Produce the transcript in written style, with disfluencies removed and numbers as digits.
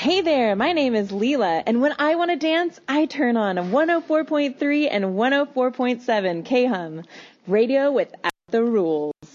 Hey there, my name is Leela, and when I want to dance, I turn on 104.3 and 104.7 K-Hum, radio without the rules.